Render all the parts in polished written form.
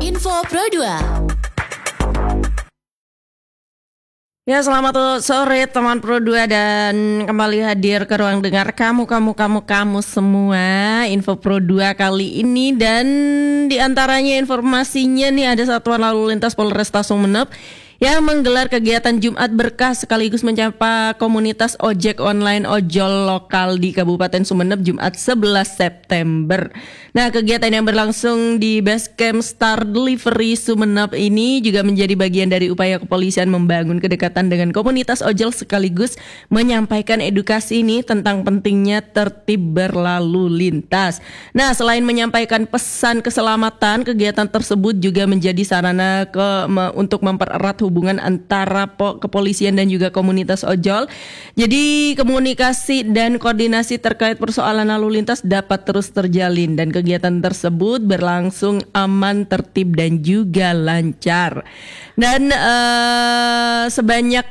Info Pro 2. Ya, selamat sore teman Pro 2 dan kembali hadir ke ruang dengar kamu semua. Info Pro 2 kali ini, dan diantaranya informasinya nih, ada Satuan Lalu Lintas Polresta Sumeneb yang menggelar kegiatan Jumat Berkah sekaligus menyapa komunitas ojek online ojol lokal di Kabupaten Sumeneb Jumat 11 September. Nah, kegiatan yang berlangsung di Basecamp Star Delivery Sumeneb ini juga menjadi bagian dari upaya kepolisian membangun kedekatan dengan komunitas ojol sekaligus menyampaikan edukasi ini tentang pentingnya tertib berlalu lintas. Nah, selain menyampaikan pesan keselamatan, kegiatan tersebut juga menjadi sarana untuk mempererat hubungan antara kepolisian dan juga komunitas ojol. Jadi komunikasi dan koordinasi terkait persoalan lalu lintas dapat terus terjalin dan kegiatan tersebut berlangsung aman, tertib dan juga lancar. Dan sebanyak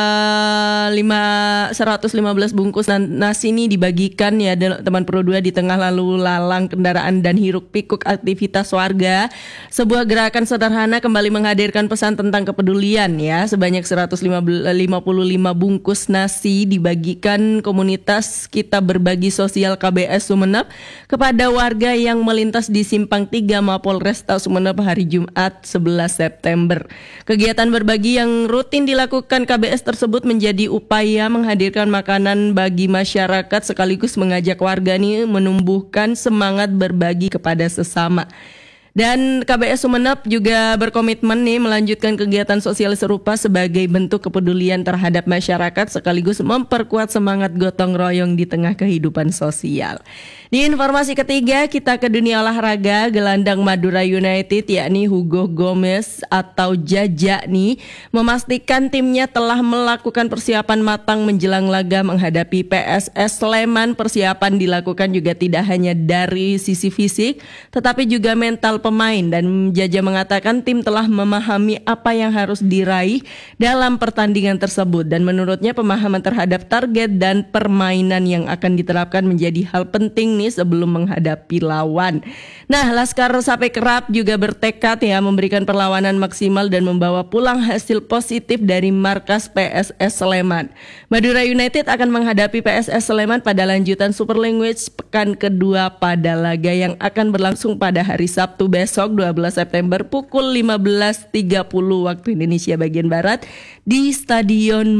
115 bungkus nasi ini dibagikan ya teman Pro 2 di tengah lalu lalang kendaraan dan hiruk pikuk aktivitas warga. Sebuah gerakan sederhana kembali menghadirkan pesan tentang kepedulian ya. Sebanyak 155 bungkus nasi dibagikan komunitas Kita Berbagi Sosial KBS Sumeneb kepada warga yang melintas di Simpang 3 Mapolresta Sumeneb hari Jumat 11 September. Kegiatan berbagi yang rutin dilakukan KBS tersebut menjadi upaya menghadirkan makanan bagi masyarakat sekaligus mengajak warga nih menumbuhkan semangat berbagi kepada sesama. Dan KBS Sumeneb juga berkomitmen nih melanjutkan kegiatan sosial serupa sebagai bentuk kepedulian terhadap masyarakat sekaligus memperkuat semangat gotong royong di tengah kehidupan sosial. Di informasi ketiga, kita ke dunia olahraga. Gelandang Madura United yakni Hugo Gomez atau Jaja nih memastikan timnya telah melakukan persiapan matang menjelang laga menghadapi PSS Sleman. Persiapan dilakukan juga tidak hanya dari sisi fisik tetapi juga mental pemain, dan Jaja mengatakan tim telah memahami apa yang harus diraih dalam pertandingan tersebut, dan menurutnya pemahaman terhadap target dan permainan yang akan diterapkan menjadi hal penting nih sebelum menghadapi lawan. Nah, Laskar Sape Kerap juga bertekad ya memberikan perlawanan maksimal dan membawa pulang hasil positif dari markas PSS Sleman. Madura United akan menghadapi PSS Sleman pada lanjutan Super Language pekan kedua pada laga yang akan berlangsung pada hari Sabtu besok 12 September pukul 15.30 waktu Indonesia bagian Barat di Stadion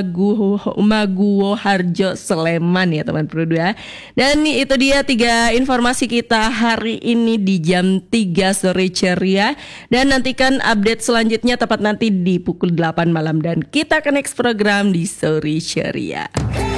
Maguwo Harjo Sleman ya teman Pro 2. Dan itu dia 3 informasi kita hari ini di jam 3 sore ceria, dan nantikan update selanjutnya tepat nanti di pukul 8 malam, dan kita ke next program di Sore Ceria.